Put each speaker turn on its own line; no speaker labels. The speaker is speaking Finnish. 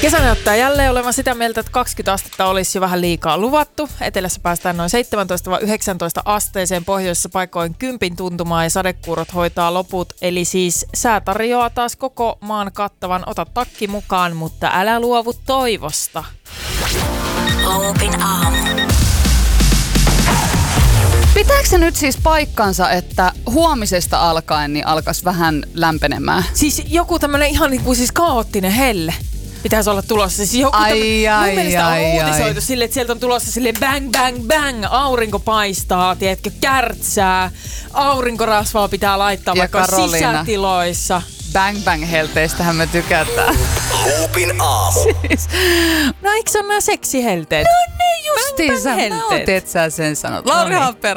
Kesä näyttää jälleen olevan sitä mieltä, että 20 astetta olisi jo vähän liikaa luvattu. Etelässä päästään noin 17-19 asteeseen, pohjoisessa paikoin 10 tuntumaan ja sadekuurot hoitaa loput. Eli siis sää tarjoaa taas koko maan kattavan ota takki mukaan, mutta älä luovu toivosta.
Loopin aamu.
Pitääkö se nyt siis paikkansa, että huomisesta alkaen niin alkaisi vähän lämpenemään?
Siis joku tämmönen ihan niin kuin siis kaoottinen helle pitäisi olla tulossa. Siis joku mun mielestä on uutisoitu silleen, että sieltä on tulossa silleen bang, bang, bang, aurinko paistaa, tiedätkö, kärtsää, aurinkorasvaa pitää laittaa
ja
vaikka
Karoliina.
Sisätiloissa.
Bang bang helteistähän me tykätään.
Loopin aamu.
Siis,
No eikö se ole nämä seksihelteet?
no ne justiinsa.
Bang bang helteet.
No, et sä sen sanot. Lauri Happer.